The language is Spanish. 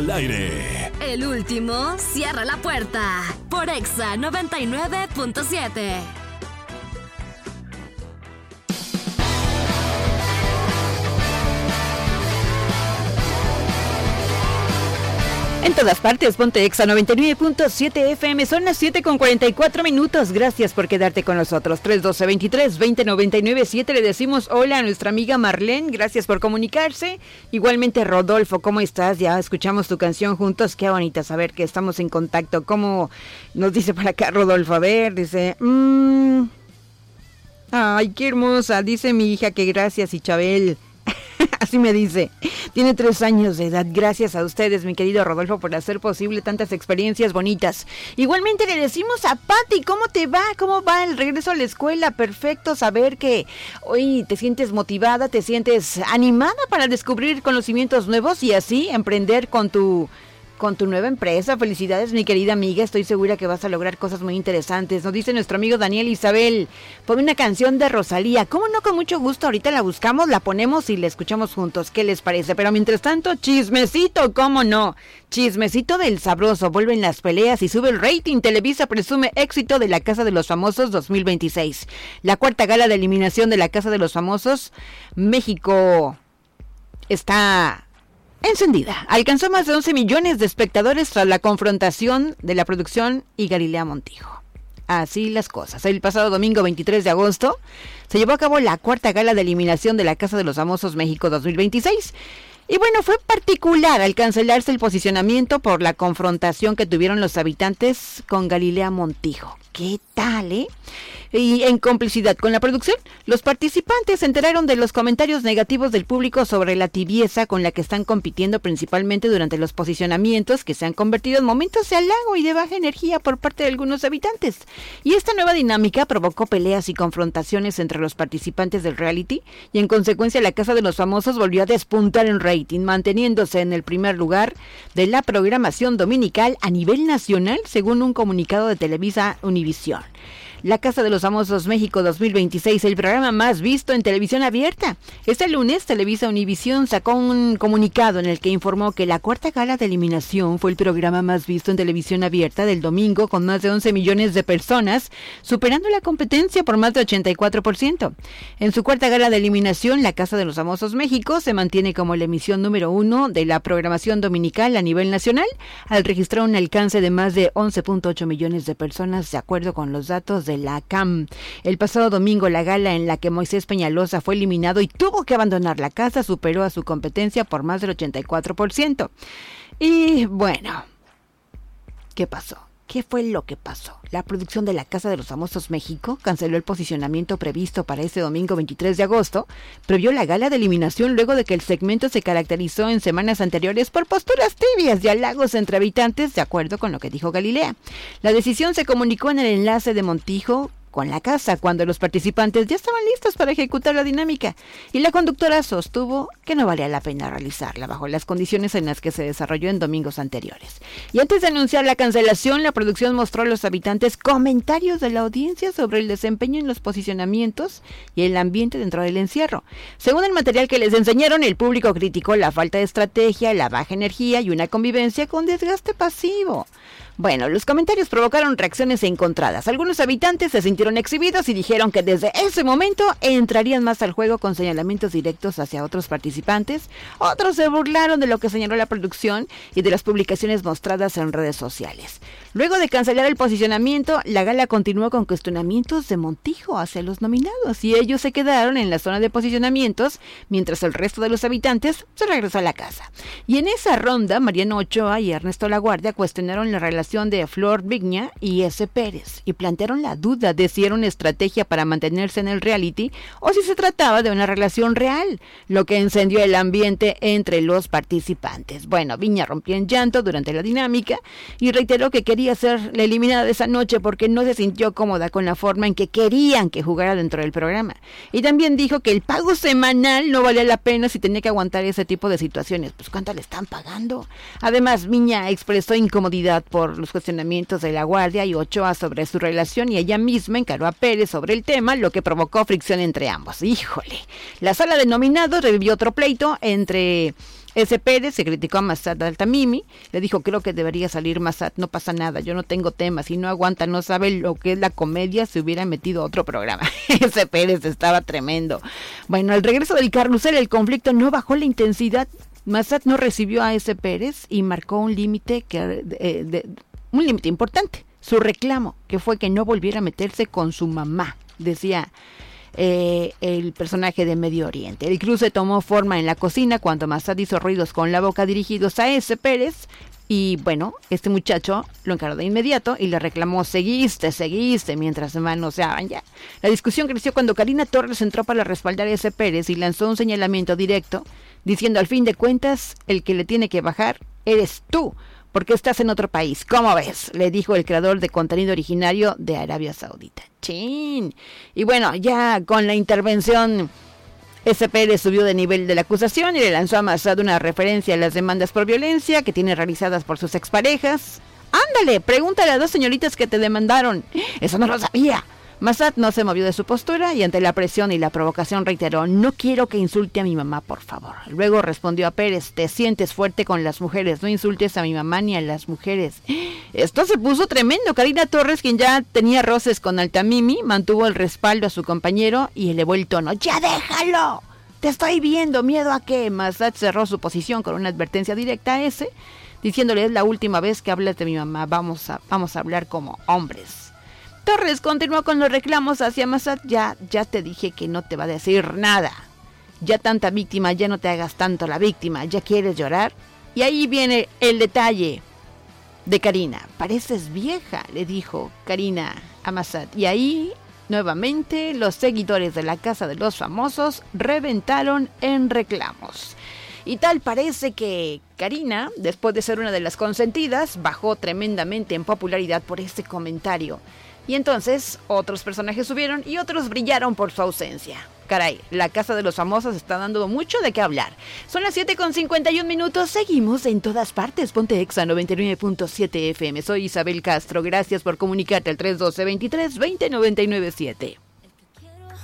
al aire. El último cierra la puerta por Exa 99.7. En todas partes, ponte Exa 99.7 FM. Son las 7:44. Gracias por quedarte con nosotros. 312-23-2099-7. Le decimos hola a nuestra amiga Marlene. Gracias por comunicarse. Igualmente, Rodolfo, ¿cómo estás? Ya escuchamos tu canción juntos. Qué bonita saber que estamos en contacto. ¿Cómo nos dice por acá Rodolfo? A ver, dice... Ay, qué hermosa. Dice mi hija que gracias, Ichabel. Así me dice. Tiene 3 años de edad. Gracias a ustedes, mi querido Rodolfo, por hacer posible tantas experiencias bonitas. Igualmente le decimos a Pati, ¿cómo te va? ¿Cómo va el regreso a la escuela? Perfecto saber que hoy te sientes motivada, te sientes animada para descubrir conocimientos nuevos y así emprender con tu nueva empresa. Felicidades, mi querida amiga. Estoy segura que vas a lograr cosas muy interesantes. Nos dice nuestro amigo Daniel Isabel, pon una canción de Rosalía. ¿Cómo no? Con mucho gusto. Ahorita la buscamos, la ponemos y la escuchamos juntos. ¿Qué les parece? Pero mientras tanto, chismecito, ¿cómo no? Chismecito del sabroso. Vuelven las peleas y sube el rating. Televisa presume éxito de La Casa de los Famosos 2026. La cuarta gala de eliminación de La Casa de los Famosos. México está... encendida. Alcanzó más de 11 millones de espectadores tras la confrontación de la producción y Galilea Montijo. Así las cosas. El pasado domingo 23 de agosto se llevó a cabo la cuarta gala de eliminación de La Casa de los Famosos México 2026. Y bueno, fue particular al cancelarse el posicionamiento por la confrontación que tuvieron los habitantes con Galilea Montijo. ¿Qué tal, eh? Y en complicidad con la producción, los participantes se enteraron de los comentarios negativos del público sobre la tibieza con la que están compitiendo principalmente durante los posicionamientos, que se han convertido en momentos de halago y de baja energía por parte de algunos habitantes. Y esta nueva dinámica provocó peleas y confrontaciones entre los participantes del reality y en consecuencia La Casa de los Famosos volvió a despuntar en rating, manteniéndose en el primer lugar de la programación dominical a nivel nacional, según un comunicado de Televisa Univisión. La Casa de los Famosos México 2026, el programa más visto en televisión abierta. Este lunes, Televisa Univisión sacó un comunicado en el que informó que la cuarta gala de eliminación fue el programa más visto en televisión abierta del domingo, con más de 11 millones de personas, superando la competencia por más de 84%. En su cuarta gala de eliminación, La Casa de los Famosos México se mantiene como la emisión número 1 de la programación dominical a nivel nacional, al registrar un alcance de más de 11.8 millones de personas, de acuerdo con los datos de la CAM. El pasado domingo, la gala en la que Moisés Peñalosa fue eliminado y tuvo que abandonar la casa superó a su competencia por más del 84%. Y bueno, ¿qué pasó? ¿Qué fue lo que pasó? La producción de La Casa de los Famosos México canceló el posicionamiento previsto para este domingo 23 de agosto, previó la gala de eliminación luego de que el segmento se caracterizó en semanas anteriores por posturas tibias y halagos entre habitantes, de acuerdo con lo que dijo Galilea. La decisión se comunicó en el enlace de Montijo con la casa cuando los participantes ya estaban listos para ejecutar la dinámica y la conductora sostuvo que no valía la pena realizarla bajo las condiciones en las que se desarrolló en domingos anteriores. Y antes de anunciar la cancelación, la producción mostró a los habitantes comentarios de la audiencia sobre el desempeño en los posicionamientos y el ambiente dentro del encierro. Según el material que les enseñaron, el público criticó la falta de estrategia, la baja energía y una convivencia con desgaste pasivo. Bueno, los comentarios provocaron reacciones encontradas. Algunos habitantes se sintieron exhibidos y dijeron que desde ese momento entrarían más al juego con señalamientos directos hacia otros participantes. Otros se burlaron de lo que señaló la producción y de las publicaciones mostradas en redes sociales. Luego de cancelar el posicionamiento, la gala continuó con cuestionamientos de Montijo hacia los nominados y ellos se quedaron en la zona de posicionamientos mientras el resto de los habitantes se regresó a la casa. Y en esa ronda, Mariano Ochoa y Ernesto Laguardia cuestionaron la relación de Flor Vigna y S. Pérez y plantearon la duda de si era una estrategia para mantenerse en el reality o si se trataba de una relación real, lo que encendió el ambiente entre los participantes. Bueno, Vigna rompió en llanto durante la dinámica y reiteró que quería ser la eliminada de esa noche porque no se sintió cómoda con la forma en que querían que jugara dentro del programa. Y también dijo que el pago semanal no valía la pena si tenía que aguantar ese tipo de situaciones. Pues ¿cuánto le están pagando? Además, Vigna expresó incomodidad por los cuestionamientos de Laguardia y Ochoa sobre su relación y ella misma encaró a Pérez sobre el tema, lo que provocó fricción entre ambos. ¡Híjole! La sala de nominados revivió otro pleito entre Ese Pérez se criticó a Massad Altamimi, le dijo, creo que debería salir Massad, no pasa nada, yo no tengo temas, si no aguanta, no sabe lo que es la comedia, se hubiera metido a otro programa. Ese Pérez estaba tremendo. Bueno, al regreso del carrusel, el conflicto no bajó la intensidad. Massad no recibió a ese Pérez y marcó un límite un límite importante. Su reclamo, que fue que no volviera a meterse con su mamá, decía el personaje de Medio Oriente. El cruce tomó forma en la cocina cuando Massad hizo ruidos con la boca dirigidos a ese Pérez. Y bueno, este muchacho lo encaró de inmediato y le reclamó, seguiste, mientras se manoseaban ya. La discusión creció cuando Karina Torres entró para respaldar a ese Pérez y lanzó un señalamiento directo, diciendo, al fin de cuentas, el que le tiene que bajar eres tú, porque estás en otro país. ¿Cómo ves?, le dijo el creador de contenido originario de Arabia Saudita. ¡Chin! Y bueno, ya con la intervención, ese Pérez subió de nivel de la acusación y le lanzó a Massad una referencia a las demandas por violencia que tiene realizadas por sus exparejas. ¡Ándale! Pregúntale a 2 señoritas que te demandaron. ¡Eso no lo sabía! Massad no se movió de su postura y ante la presión y la provocación reiteró, no quiero que insulte a mi mamá, por favor. Luego respondió a Pérez, te sientes fuerte con las mujeres, no insultes a mi mamá ni a las mujeres. Esto se puso tremendo. Karina Torres, quien ya tenía roces con Altamimi, mantuvo el respaldo a su compañero y elevó el tono. ¡Ya déjalo! Te estoy viendo, ¿miedo a qué? Massad cerró su posición con una advertencia directa a ese, diciéndole, es la última vez que hablas de mi mamá, vamos a hablar como hombres. Torres continuó con los reclamos hacia Massad. Ya te dije que no te va a decir nada. Ya tanta víctima, ya no te hagas tanto la víctima. ¿Ya quieres llorar? Y ahí viene el detalle de Karina. Pareces vieja, le dijo Karina a Massad. Y ahí, nuevamente, los seguidores de la Casa de los Famosos reventaron en reclamos. Y tal parece que Karina, después de ser una de las consentidas, bajó tremendamente en popularidad por este comentario. Y entonces otros personajes subieron y otros brillaron por su ausencia. Caray, la Casa de los Famosos está dando mucho de qué hablar. Son las 7:51, seguimos en todas partes. Ponte Exa 99.7 FM. Soy Isabel Castro, gracias por comunicarte al 312-23-20-997.